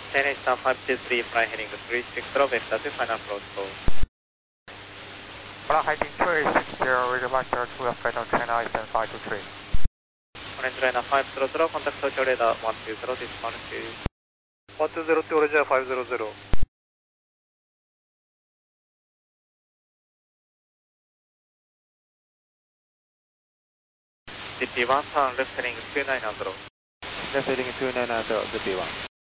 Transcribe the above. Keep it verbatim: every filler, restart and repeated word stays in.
China five two three, fly heading three six zero, vector to final approach call. Fly heading three six zero, request to flight on China Eastern five two three. Orange Liner five zero zero, contact Tokyo radar one two zero, dismount to one two zero to Orange five zero zero. D P one, turn left heading two nine zero. Left heading two nine zero, D P one.